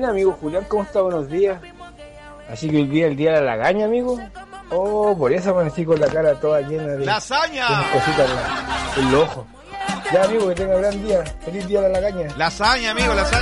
bien, amigo Julián, ¿cómo está? Buenos días. Así que hoy día el día de la lagaña, amigo. Oh, por eso amanecí con la cara toda llena de... ¡Lasaña! Unas cositas en los ojos. Ya, amigo, que tenga gran día. Feliz día de la lagaña. Lasaña, amigo, lasaña.